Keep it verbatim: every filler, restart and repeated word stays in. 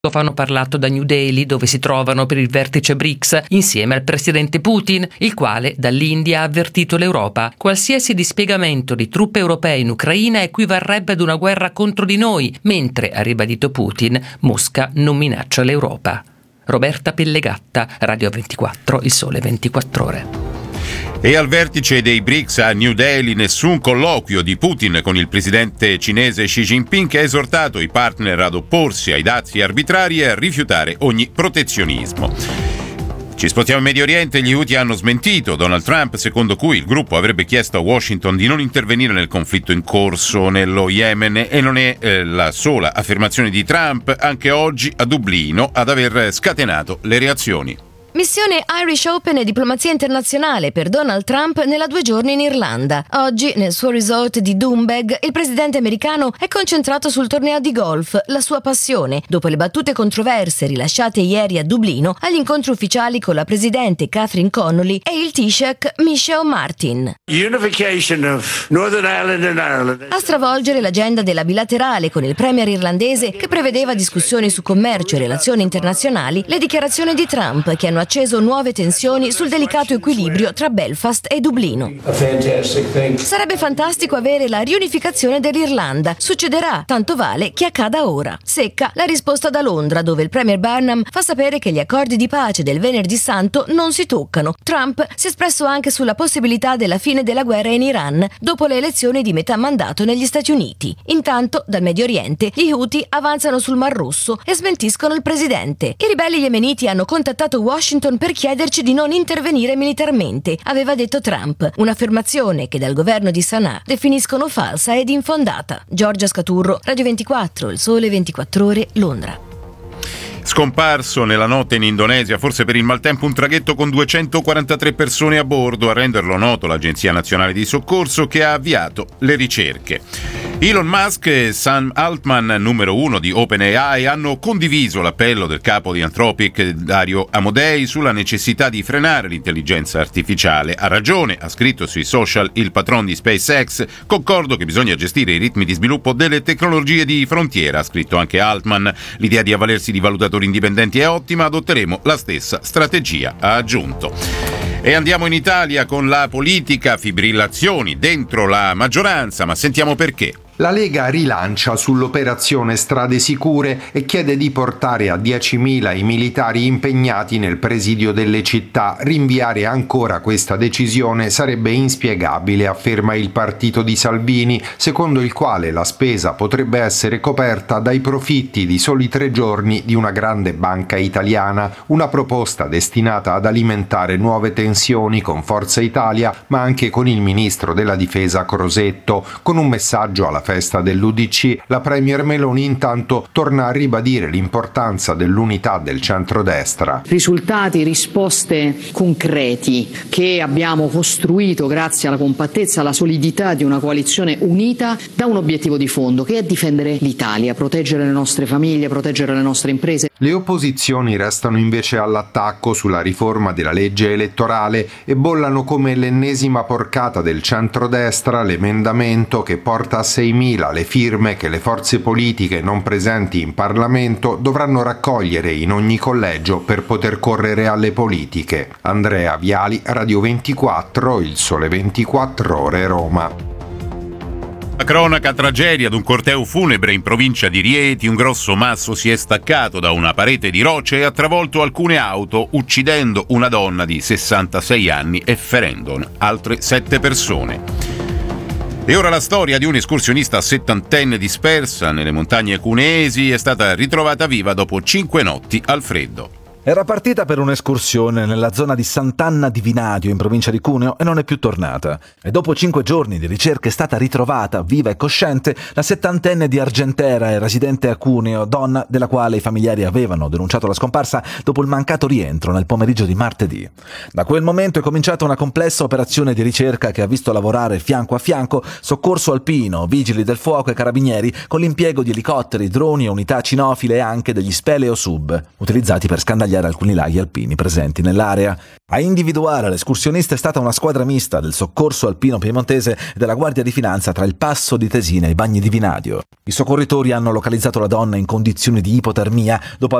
hanno parlato da New Delhi, dove si trovano per il vertice B R I C S, insieme al presidente Putin, il quale dall'India ha avvertito l'Europa: qualsiasi dispiegamento di truppe europee in Ucraina equivarrebbe ad una guerra contro di noi, mentre, ha ribadito Putin, Mosca non minaccia l'Europa. Roberta Pellegatta, Radio ventiquattro, Il Sole ventiquattro Ore. E al vertice dei B R I C S a New Delhi nessun colloquio di Putin con il presidente cinese Xi Jinping, che ha esortato i partner ad opporsi ai dazi arbitrari e a rifiutare ogni protezionismo. Ci spostiamo in Medio Oriente. Gli Houthi hanno smentito Donald Trump, secondo cui il gruppo avrebbe chiesto a Washington di non intervenire nel conflitto in corso nello Yemen, e non è eh, la sola affermazione di Trump. Anche oggi a Dublino ad aver scatenato le reazioni. Missione Irish Open e diplomazia internazionale per Donald Trump nella due giorni in Irlanda. Oggi, nel suo resort di Doonbeg, il presidente americano è concentrato sul torneo di golf, la sua passione, dopo le battute controverse rilasciate ieri a Dublino agli incontri ufficiali con la presidente Catherine Connolly e il Taoiseach Michel Martin. Unification of Northern Ireland and Ireland. A stravolgere l'agenda della bilaterale con il premier irlandese, che prevedeva discussioni su commercio e relazioni internazionali, le dichiarazioni di Trump che hanno acceso nuove tensioni sul delicato equilibrio tra Belfast e Dublino. Sarebbe fantastico avere la riunificazione dell'Irlanda. Succederà, tanto vale che accada ora. Secca la risposta da Londra, dove il premier Burnham fa sapere che gli accordi di pace del Venerdì Santo non si toccano. Trump si è espresso anche sulla possibilità della fine della guerra in Iran dopo le elezioni di metà mandato negli Stati Uniti. Intanto, dal Medio Oriente, gli Houthi avanzano sul Mar Rosso e smentiscono il presidente. I ribelli yemeniti hanno contattato Washington per chiederci di non intervenire militarmente, aveva detto Trump, un'affermazione che dal governo di Sana'a definiscono falsa ed infondata. Giorgia Scaturro, Radio ventiquattro, Il Sole ventiquattro Ore, Londra. Scomparso nella notte in Indonesia, forse per il maltempo, un traghetto con duecentoquarantatré persone a bordo. A renderlo noto l'Agenzia Nazionale di Soccorso, che ha avviato le ricerche. Elon Musk e Sam Altman, numero uno di OpenAI, hanno condiviso l'appello del capo di Anthropic, Dario Amodei, sulla necessità di frenare l'intelligenza artificiale. Ha ragione, ha scritto sui social il patron di SpaceX. Concordo che bisogna gestire i ritmi di sviluppo delle tecnologie di frontiera, ha scritto anche Altman. L'idea di avvalersi di valutatori indipendenti è ottima, adotteremo la stessa strategia, ha aggiunto. E andiamo in Italia con la politica, fibrillazioni dentro la maggioranza, ma sentiamo perché. La Lega rilancia sull'operazione Strade Sicure e chiede di portare a diecimila i militari impegnati nel presidio delle città. Rinviare ancora questa decisione sarebbe inspiegabile, afferma il partito di Salvini, secondo il quale la spesa potrebbe essere coperta dai profitti di soli tre giorni di una grande banca italiana, una proposta destinata ad alimentare nuove tensioni con Forza Italia, ma anche con il ministro della Difesa Crosetto. Con un messaggio alla festa dell'U D C, la premier Meloni intanto torna a ribadire l'importanza dell'unità del centrodestra. Risultati, risposte concreti che abbiamo costruito grazie alla compattezza, alla solidità di una coalizione unita da un obiettivo di fondo, che è difendere l'Italia, proteggere le nostre famiglie, proteggere le nostre imprese. Le opposizioni restano invece all'attacco sulla riforma della legge elettorale e bollano come l'ennesima porcata del centrodestra l'emendamento che porta a seimila le firme che le forze politiche non presenti in Parlamento dovranno raccogliere in ogni collegio per poter correre alle politiche. Andrea Viali, Radio ventiquattro, Il Sole ventiquattro Ore, Roma. La cronaca, tragedia ad un corteo funebre in provincia di Rieti. Un grosso masso si è staccato da una parete di rocce e ha travolto alcune auto, uccidendo una donna di sessantasei anni e ferendo altre sette persone. E ora la storia di un'escursionista settantenne dispersa nelle montagne cuneesi. È stata ritrovata viva dopo cinque notti al freddo. Era partita per un'escursione nella zona di Sant'Anna di Vinadio, in provincia di Cuneo, e non è più tornata. E dopo cinque giorni di ricerche è stata ritrovata, viva e cosciente, la settantenne di Argentera e residente a Cuneo, donna della quale i familiari avevano denunciato la scomparsa dopo il mancato rientro nel pomeriggio di martedì. Da quel momento è cominciata una complessa operazione di ricerca che ha visto lavorare fianco a fianco soccorso alpino, vigili del fuoco e carabinieri, con l'impiego di elicotteri, droni e unità cinofile e anche degli speleo sub, utilizzati per scandagliare scagliare alcuni laghi alpini presenti nell'area. A individuare l'escursionista è stata una squadra mista del Soccorso Alpino Piemontese e della Guardia di Finanza tra il Passo di Tesina e i Bagni di Vinadio. I soccorritori hanno localizzato la donna in condizioni di ipotermia dopo